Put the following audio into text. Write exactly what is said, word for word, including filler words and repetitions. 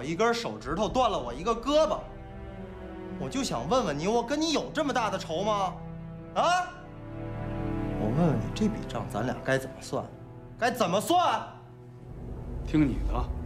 我一根手指头，断了我一个胳膊。我就想问问你，我跟你有这么大的仇吗？啊？我问问你，这笔账咱俩该怎么算？该怎么算？ 听你的。